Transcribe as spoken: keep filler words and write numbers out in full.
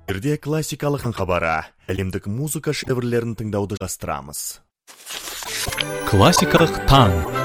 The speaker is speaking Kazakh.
Эфирде классикалық хабары, әлемдік музыка шедеврлерін тыңдауды бастырамыз. Классикалық таң.